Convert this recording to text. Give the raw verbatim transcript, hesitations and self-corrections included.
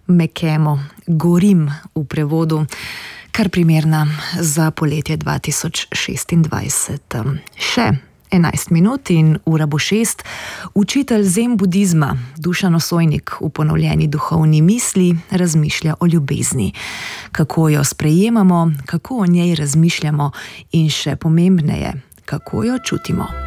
Mekemo, Gorim v prevodu, kar primerna za poletje dva tisoč šestindvajset. Še enajst minut in ura bo šest. Učitelj zen budizma Dušan Osojnik v ponovljeni duhovni misli razmišlja o ljubezni. Kako jo sprejemamo, kako o njej razmišljamo in še pomembneje, kako jo čutimo.